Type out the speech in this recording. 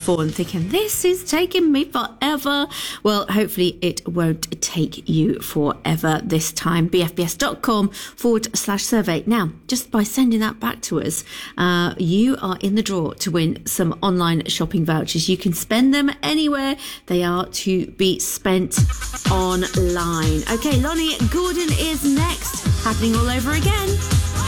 before and thinking, this is taking me forever. Well, hopefully it won't take you forever this time. bfbs.com/survey. Now, just by sending that back to us, you are in the draw to win some online shopping vouchers. You can spend them anywhere. They are to be spent online. Okay, Lonnie Gordon is next. Happening all over again.